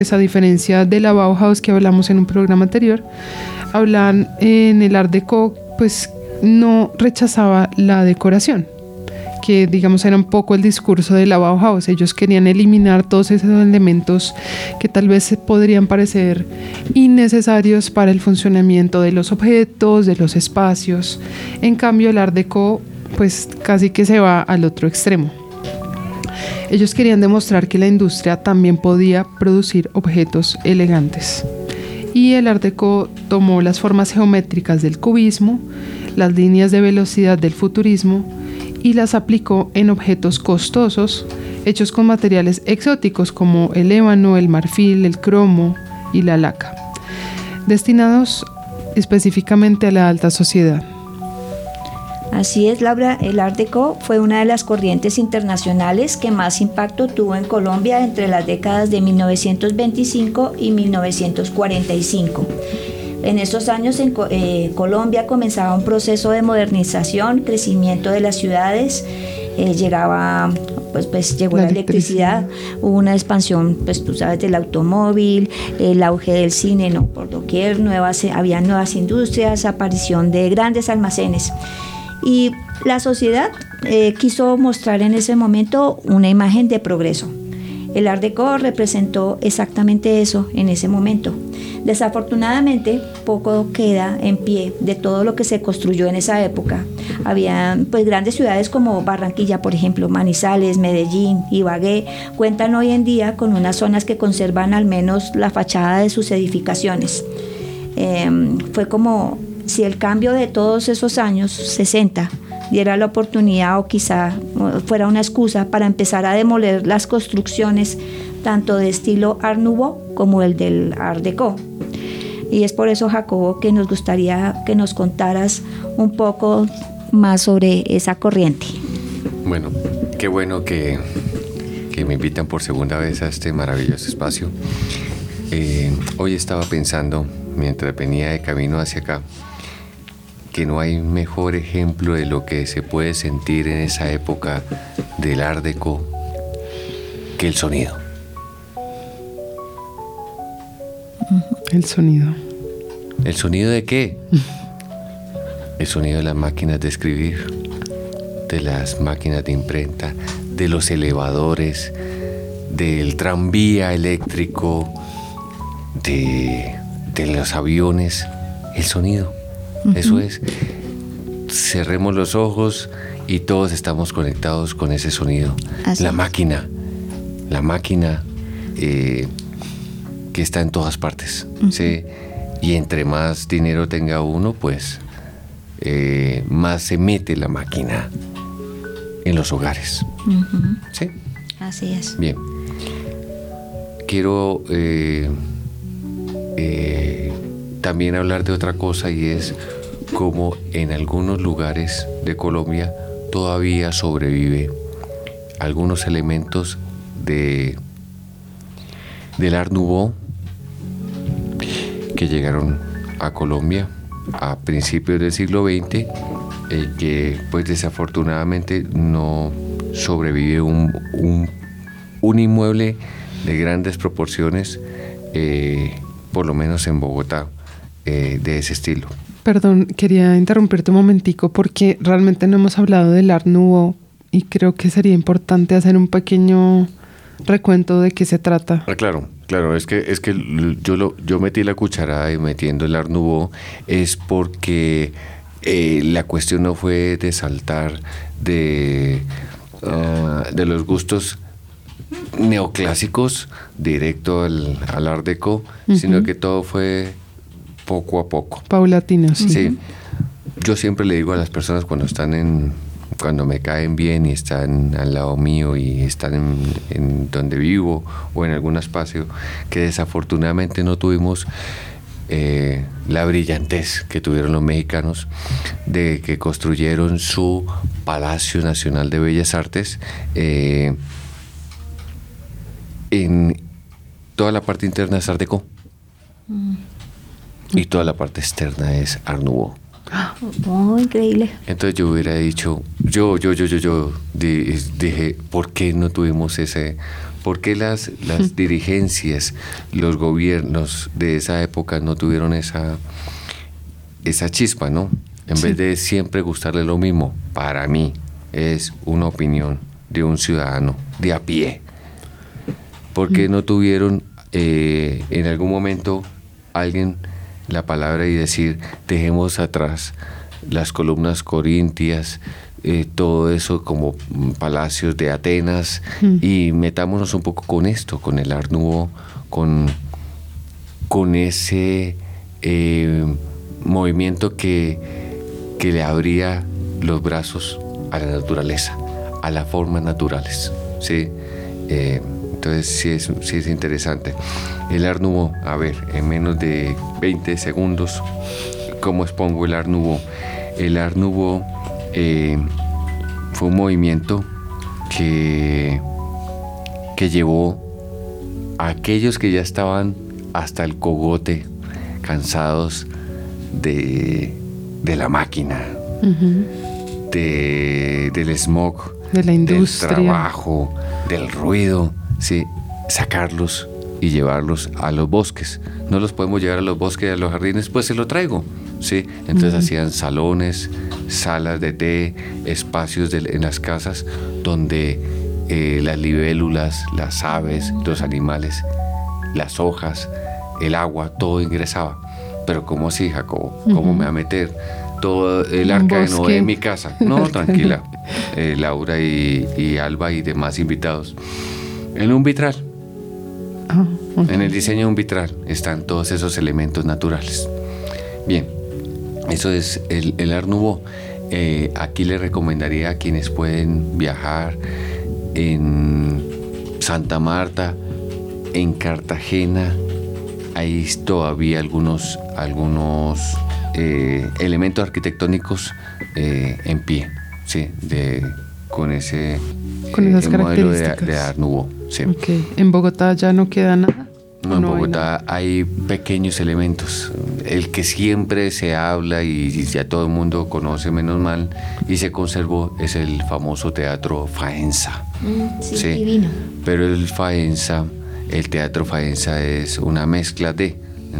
Pues a diferencia de la Bauhaus que hablamos en un programa anterior, hablan en el Art Deco, pues no rechazaba la decoración, que digamos era un poco el discurso de la Bauhaus. Ellos querían eliminar todos esos elementos que tal vez podrían parecer innecesarios para el funcionamiento de los objetos, de los espacios. En cambio, el Art Deco pues casi que se va al otro extremo. Ellos querían demostrar que la industria también podía producir objetos elegantes. Y el Art Deco tomó las formas geométricas del cubismo, las líneas de velocidad del futurismo y las aplicó en objetos costosos hechos con materiales exóticos como el ébano, el marfil, el cromo y la laca, destinados específicamente a la alta sociedad. Así es, Laura, el Art Deco fue una de las corrientes internacionales que más impacto tuvo en Colombia entre las décadas de 1925 y 1945. En estos años en Colombia comenzaba un proceso de modernización, crecimiento de las ciudades, llegó la electricidad, hubo una expansión, pues tú sabes, del automóvil, el auge del cine, ¿no? Por doquier, había nuevas industrias, aparición de grandes almacenes. Y la sociedad quiso mostrar en ese momento una imagen de progreso. El Art Deco representó exactamente eso en ese momento. Desafortunadamente, poco queda en pie de todo lo que se construyó en esa época. Había pues grandes ciudades como Barranquilla, por ejemplo, Manizales, Medellín, Ibagué, cuentan hoy en día con unas zonas que conservan al menos la fachada de sus edificaciones. Fue como si el cambio de todos esos años 60 diera la oportunidad o quizá fuera una excusa para empezar a demoler las construcciones tanto de estilo Art Nouveau como el del Art Deco. Y es por eso, Jacobo, que nos gustaría que nos contaras un poco más sobre esa corriente. Bueno, qué bueno que me invitan por segunda vez a este maravilloso espacio. Hoy estaba pensando, mientras venía de camino hacia acá, que no hay mejor ejemplo de lo que se puede sentir en esa época del Art Deco que el sonido. El sonido. ¿El sonido de qué? El sonido de las máquinas de escribir, de las máquinas de imprenta, de los elevadores, del tranvía eléctrico, de los aviones. El sonido. Eso es, cerremos los ojos y todos estamos conectados con ese sonido. La máquina que está en todas partes, ¿sí? Y entre más dinero tenga uno, pues más se mete la máquina en los hogares. ¿Sí? Así es. Bien. Quiero también hablar de otra cosa, y es cómo en algunos lugares de Colombia todavía sobrevive algunos elementos del Art Nouveau que llegaron a Colombia a principios del siglo XX, que pues desafortunadamente no sobrevive un inmueble de grandes proporciones, por lo menos en Bogotá, de ese estilo. Perdón, quería interrumpirte un momentico porque realmente no hemos hablado del Art Nouveau y creo que sería importante hacer un pequeño recuento de qué se trata. Claro, es que yo metí la cucharada y metiendo el Art Nouveau es porque la cuestión no fue de saltar de los gustos neoclásicos directo al Art Deco, sino que todo fue poco a poco. Paulatino, sí. Sí. Yo siempre le digo a las personas cuando me caen bien y están al lado mío y están en donde vivo o en algún espacio, que desafortunadamente no tuvimos la brillantez que tuvieron los mexicanos, de que construyeron su Palacio Nacional de Bellas Artes en toda la parte interna es Art Deco y toda la parte externa es Art Nouveau. Oh, increíble. Entonces yo hubiera dicho, dije, ¿por qué no tuvimos ese? ¿Por qué las dirigencias, los gobiernos de esa época no tuvieron esa chispa, ¿no? En vez de siempre gustarle lo mismo, para mí es una opinión de un ciudadano de a pie. ¿Por qué no tuvieron en algún momento alguien la palabra y decir, dejemos atrás las columnas corintias, todo eso como palacios de Atenas, y metámonos un poco con esto, con el Art Nouveau, con ese movimiento que le abría los brazos a la naturaleza, a las formas naturales, ¿sí? Entonces sí es interesante. El Art Nouveau, a ver, en menos de 20 segundos, ¿cómo expongo el Art Nouveau? El Art Nouveau fue un movimiento que llevó a aquellos que ya estaban hasta el cogote, cansados de la máquina, del smog, de la industria, del trabajo, del ruido, ¿sí? Sacarlos y llevarlos a los bosques. No los podemos llevar a los bosques, a los jardines, pues se lo traigo, ¿sí? Entonces hacían salones, salas de té, espacios en las casas donde las libélulas, las aves, los animales, las hojas, el agua, todo ingresaba. Pero ¿cómo así, Jacobo? ¿Cómo me va a meter todo el arca de Noé en mi casa? No, tranquila, Laura y Alba y demás invitados. En un vitral. En el diseño de un vitral están todos esos elementos naturales. Bien, eso es el Art Nouveau. Aquí le recomendaría a quienes pueden viajar en Santa Marta, en Cartagena. Hay todavía algunos elementos arquitectónicos en pie, ¿sí? Con esas modelo de Art Nouveau. Sí. Okay. ¿En Bogotá ya no queda nada? No, en Bogotá hay pequeños elementos. El que siempre se habla y ya todo el mundo conoce, menos mal, y se conservó, es el famoso Teatro Faenza. Sí, divino. Pero el Teatro Faenza es una mezcla de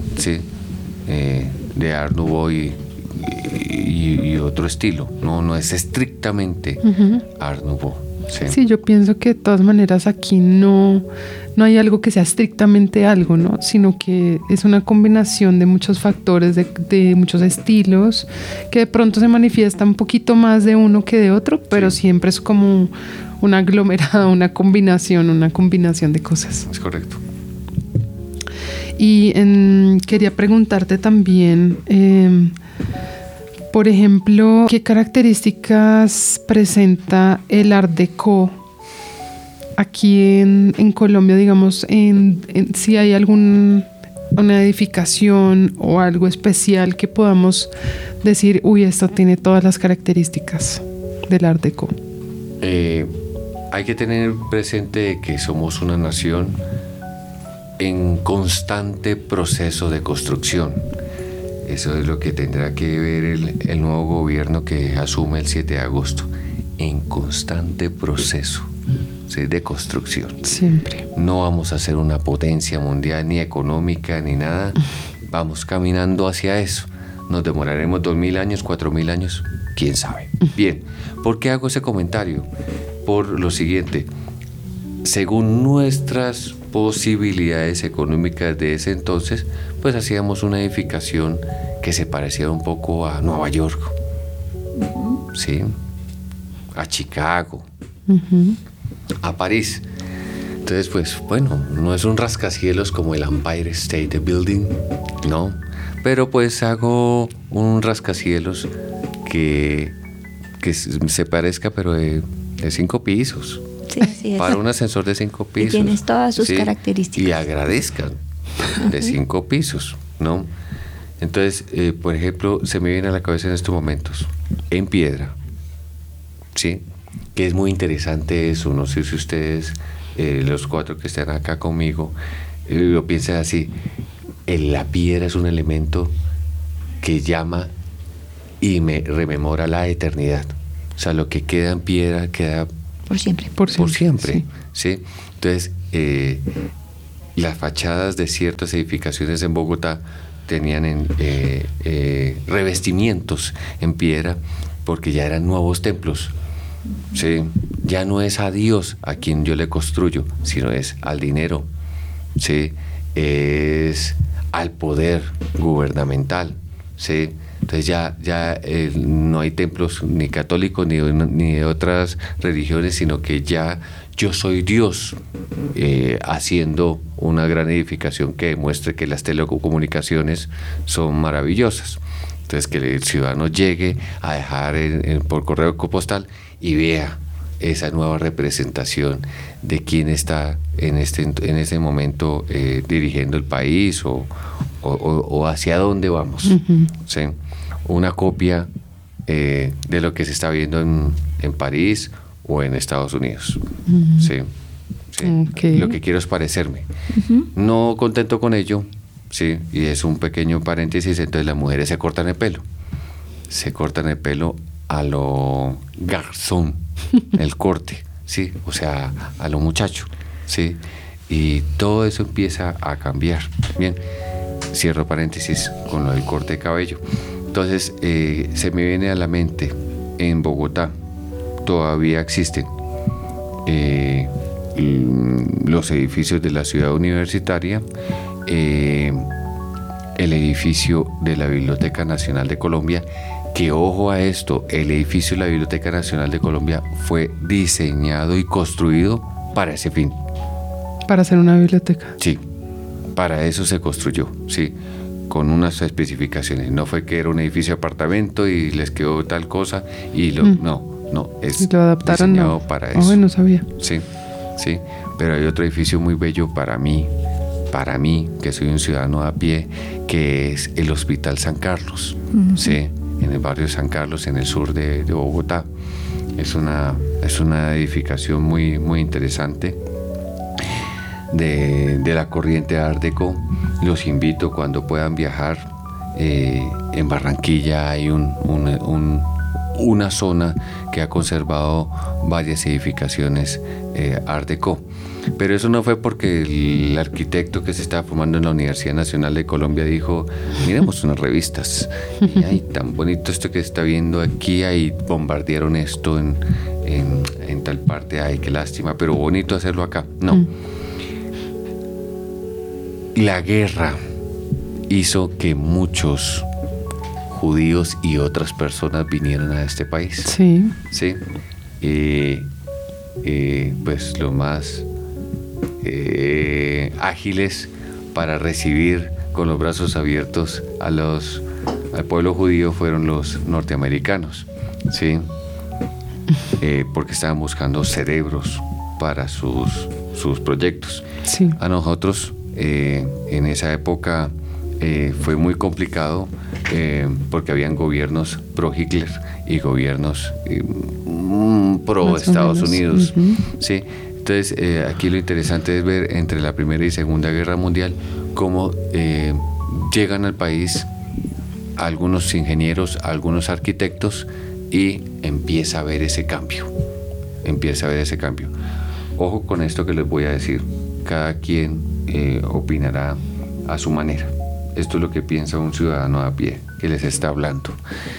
Art Nouveau y otro estilo. No es estrictamente Art Nouveau. Sí, yo pienso que de todas maneras aquí no hay algo que sea estrictamente algo, ¿no? Sino que es una combinación de muchos factores, de muchos estilos, que de pronto se manifiesta un poquito más de uno que de otro, pero siempre es como un aglomerado, una combinación de cosas. Es correcto. Y quería preguntarte también, por ejemplo, ¿qué características presenta el Art Deco aquí en Colombia? Digamos, si hay una edificación o algo especial que podamos decir, uy, esto tiene todas las características del Art Deco. Hay que tener presente que somos una nación en constante proceso de construcción. Eso es lo que tendrá que ver el nuevo gobierno que asume el 7 de agosto. En constante proceso, ¿sí? De construcción. Siempre. No vamos a ser una potencia mundial, ni económica, ni nada. Vamos caminando hacia eso. Nos demoraremos 2000 años, 4000 años, quién sabe. Bien, ¿por qué hago ese comentario? Por lo siguiente. Según nuestras posibilidades económicas de ese entonces, pues hacíamos una edificación que se parecía un poco a Nueva York, ¿sí? A Chicago, a París. Entonces, pues bueno, no es un rascacielos como el Empire State Building, no, pero pues hago un rascacielos que se parezca, pero de 5 pisos. Sí, para un ascensor de 5 pisos. Y tienes todas sus características. Y agradezcan de 5 pisos, ¿no? Entonces, por ejemplo, se me viene a la cabeza en estos momentos, en piedra, ¿sí? Que es muy interesante eso. No sé si ustedes, los 4 que están acá conmigo, lo piensan así. La piedra es un elemento que llama y me rememora la eternidad. O sea, lo que queda en piedra queda por siempre. Por siempre. ¿Sí? Entonces, las fachadas de ciertas edificaciones en Bogotá tenían revestimientos en piedra porque ya eran nuevos templos. ¿Sí? Ya no es a Dios a quien yo le construyo, sino es al dinero. ¿Sí? Es al poder gubernamental. ¿Sí? Entonces ya no hay templos ni católicos ni de otras religiones, sino que ya yo soy Dios haciendo una gran edificación que demuestre que las telecomunicaciones son maravillosas. Entonces que el ciudadano llegue a dejar por correo postal y vea esa nueva representación de quién está en ese momento dirigiendo el país o hacia dónde vamos. Uh-huh. ¿Sí? Una copia de lo que se está viendo en París o en Estados Unidos. Uh-huh. ¿Sí? ¿Sí? Okay. Lo que quiero es parecerme. Uh-huh. No contento con ello, ¿sí? Y es un pequeño paréntesis, entonces las mujeres se cortan el pelo. Se cortan el pelo a lo garzón, el corte, ¿sí? O sea, a lo muchacho, ¿sí? Y todo eso empieza a cambiar. Bien, cierro paréntesis con lo del corte de cabello. Entonces, se me viene a la mente, en Bogotá todavía existen los edificios de la ciudad universitaria, el edificio de la Biblioteca Nacional de Colombia, que ojo a esto, el edificio de la Biblioteca Nacional de Colombia fue diseñado y construido para ese fin. Para hacer una biblioteca. Sí, para eso se construyó, sí, con unas especificaciones. No fue que era un edificio de apartamento y les quedó tal cosa y no, es lo adaptaron, diseñado para eso. Oh, no sabía. Sí, sí, pero hay otro edificio muy bello para mí, que soy un ciudadano a pie, que es el Hospital San Carlos, Uh-huh. sí, en el barrio San Carlos, en el sur de Bogotá. Es una edificación muy, muy interesante de la corriente Art Deco. Los invito cuando puedan viajar. En Barranquilla hay una zona que ha conservado varias edificaciones Art Deco. Pero eso no fue porque el arquitecto que se estaba formando en la Universidad Nacional de Colombia dijo: miremos unas revistas, y ay, tan bonito esto que está viendo aquí, ahí bombardearon esto en tal parte, ay, qué lástima, pero bonito hacerlo acá. No. La guerra hizo que muchos judíos y otras personas vinieran a este país. Sí. Sí. Pues lo más ágiles para recibir con los brazos abiertos al pueblo judío fueron los norteamericanos, ¿sí? Porque estaban buscando cerebros para sus proyectos. Sí. A nosotros en esa época fue muy complicado porque habían gobiernos pro Hitler y gobiernos pro Estados Unidos. Uh-huh. ¿Sí? Entonces, aquí lo interesante es ver entre la Primera y Segunda Guerra Mundial cómo llegan al país algunos ingenieros, algunos arquitectos, y empieza a ver ese cambio. Ojo con esto que les voy a decir. Cada quien opinará a su manera. Esto es lo que piensa un ciudadano a pie que les está hablando.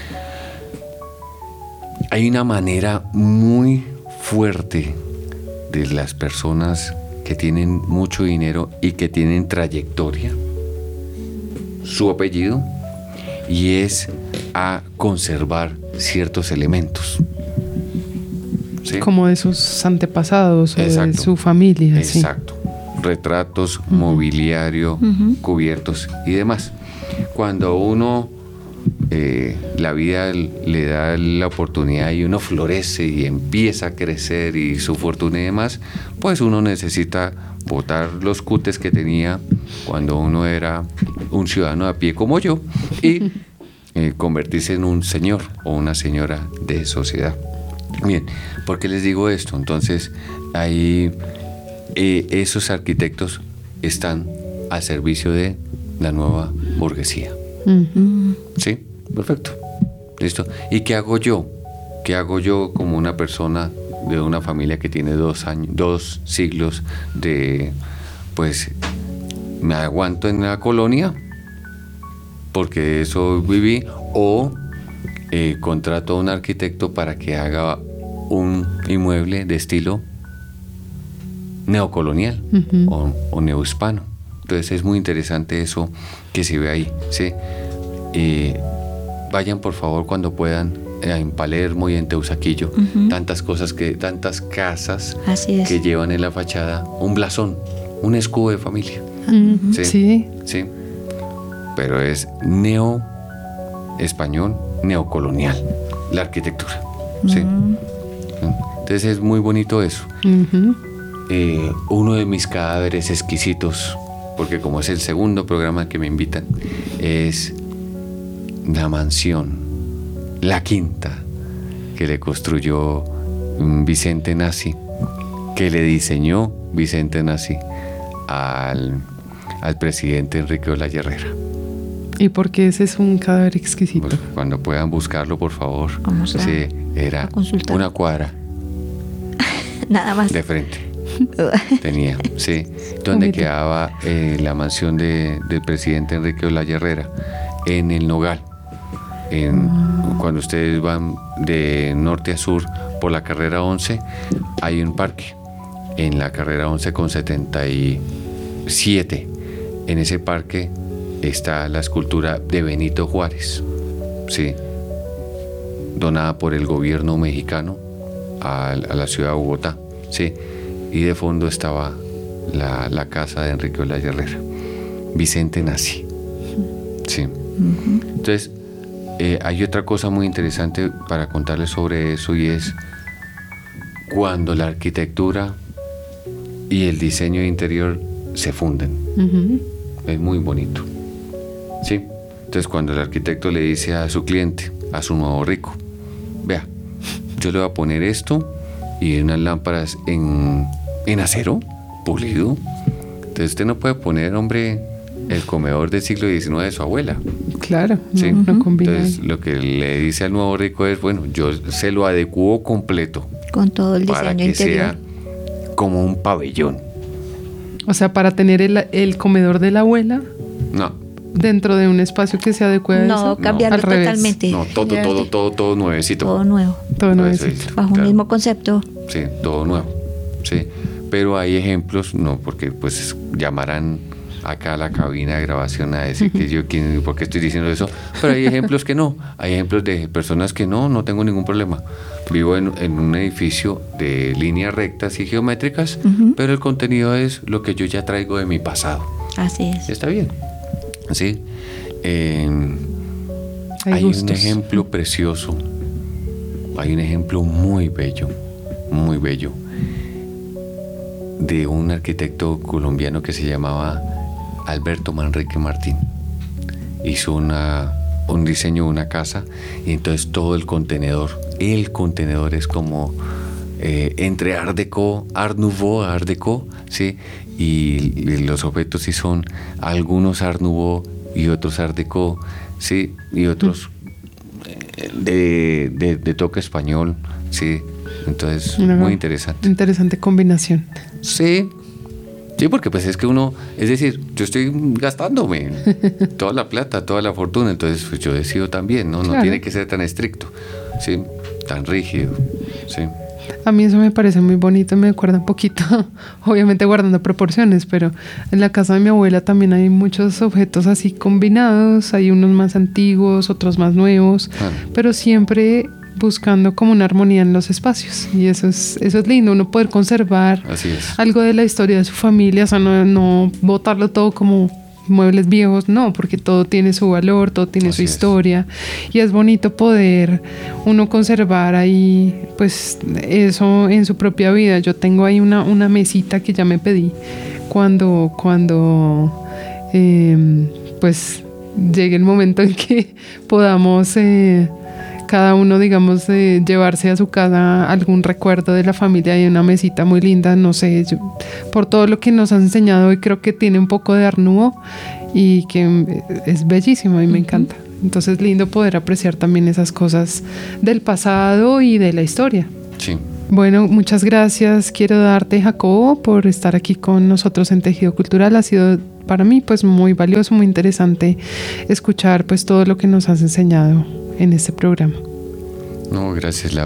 Hay una manera muy fuerte de las personas que tienen mucho dinero y que tienen trayectoria, su apellido, y es a conservar ciertos elementos. ¿Sí? Como de sus antepasados o Exacto. de su familia. Exacto. Sí. Retratos, mobiliario, cubiertos y demás. Cuando uno la vida le da la oportunidad y uno florece y empieza a crecer y su fortuna y demás, pues uno necesita botar los cutes que tenía cuando uno era un ciudadano a pie como yo y convertirse en un señor o una señora de sociedad. Bien, ¿por qué les digo esto? Entonces, ahí esos arquitectos están al servicio de la nueva burguesía. Uh-huh. ¿Sí? Perfecto. ¿Listo? ¿Y qué hago yo? ¿Qué hago yo como una persona de una familia que tiene 2 siglos de, pues, me aguanto en la colonia porque de eso viví, o contrato a un arquitecto para que haga un inmueble de estilo neocolonial o neohispano? Entonces es muy interesante eso que se ve ahí, ¿sí? Vayan por favor cuando puedan en Palermo y en Teusaquillo, tantas casas que llevan en la fachada un blasón, un escudo de familia. ¿Sí? Sí. Pero es neo-español, neocolonial, la arquitectura. ¿Sí? Entonces es muy bonito eso. Uno de mis cadáveres exquisitos, porque como es el segundo programa que me invitan, es la mansión, la quinta, que le construyó Vicente Nassi, que le diseñó Vicente Nassi al presidente Enrique Olaya Herrera. ¿Y por qué ese es un cadáver exquisito? Pues cuando puedan buscarlo, por favor. Sí, era una cuadra. Nada más. De frente. Tenía, sí. Donde quedaba la mansión del presidente Enrique Olaya Herrera, en el Nogal. Cuando ustedes van de norte a sur por la carrera 11, hay un parque. En la carrera 11 con 77. En ese parque está la escultura de Benito Juárez, ¿sí? Donada por el gobierno mexicano a la ciudad de Bogotá, ¿sí? Y de fondo estaba la casa de Enrique Olaya Herrera, Vicente Nassi, ¿sí? Entonces, hay otra cosa muy interesante para contarles sobre eso, y es cuando la arquitectura y el diseño interior se funden. Es muy bonito, ¿sí? Entonces, cuando el arquitecto le dice a su cliente, a su nuevo rico, vea, yo le voy a poner esto y unas lámparas en acero pulido. Entonces usted no puede poner, hombre, el comedor del siglo XIX de su abuela. Claro, ¿sí? No combina. Entonces lo que le dice al nuevo rico es, bueno, yo se lo adecuo completo con todo el diseño para que interior, sea como un pabellón. O sea, para tener el comedor de la abuela dentro de un espacio que se adecue a eso. No, cambiarlo totalmente. No, todo nuevecito. Todo nuevo. Todo nuevecito. Bajo un mismo concepto. Sí, todo nuevo. Sí. Pero hay ejemplos, no, porque pues llamarán acá a la cabina de grabación a decir que yo, ¿por qué estoy diciendo eso? Pero hay ejemplos que no. Hay ejemplos de personas que no tengo ningún problema. Vivo en un edificio de líneas rectas y geométricas, pero el contenido es lo que yo ya traigo de mi pasado. Así es. Está bien. ¿Sí? Hay un ejemplo precioso. Hay un ejemplo muy bello, de un arquitecto colombiano que se llamaba Alberto Manrique Martín. Hizo un diseño de una casa, y entonces todo el contenedor es como entre Art Deco, Art Nouveau, Art Deco, ¿sí? Y los objetos sí son algunos Art Nouveau y otros Art Deco, ¿sí? Y otros de toque español, ¿sí? Entonces, muy interesante. Interesante combinación. Sí, porque pues es que uno, es decir, yo estoy gastándome toda la plata, toda la fortuna, entonces pues yo decido también, ¿no? Claro. No tiene que ser tan estricto, ¿sí? Tan rígido, ¿sí? A mí eso me parece muy bonito, me acuerda un poquito, obviamente guardando proporciones, pero en la casa de mi abuela también hay muchos objetos así combinados, hay unos más antiguos, otros más nuevos, pero siempre buscando como una armonía en los espacios, y eso es lindo, uno poder conservar algo de la historia de su familia, o sea, no botarlo todo como muebles viejos, no, porque todo tiene su valor, todo tiene su historia, y es bonito poder uno conservar ahí pues eso en su propia vida. Yo tengo ahí una mesita que ya me pedí cuando pues llegue el momento en que podamos cada uno, digamos, llevarse a su casa algún recuerdo de la familia. Hay una mesita muy linda, no sé, por todo lo que nos has enseñado hoy, creo que tiene un poco de Art Nouveau y que es bellísimo y me encanta. Entonces lindo poder apreciar también esas cosas del pasado y de la historia. Sí. Bueno, muchas gracias. Quiero darte, Jacobo, por estar aquí con nosotros en Tejido Cultural. Ha sido para mí pues muy valioso, muy interesante escuchar pues todo lo que nos has enseñado en este programa. No, gracias, Laura.